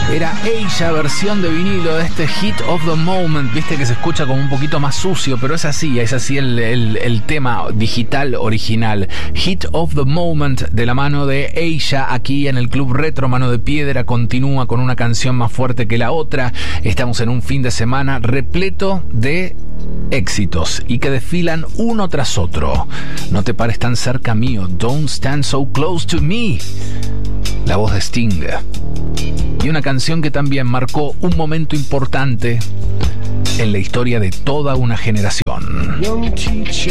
Era Asia, versión de vinilo de este Hit of the Moment. Viste que se escucha como un poquito más sucio, pero es así el tema digital original. Hit of the Moment, de la mano de Asia, aquí en el Club Retro. Mano de Piedra continúa con una canción más fuerte que la otra. Estamos en un fin de semana repleto de éxitos y que desfilan uno tras otro. No te pares tan cerca mío, Don't Stand So Close to Me, la voz de Sting. Y una canción que también marcó un momento importante en la historia de toda una generación.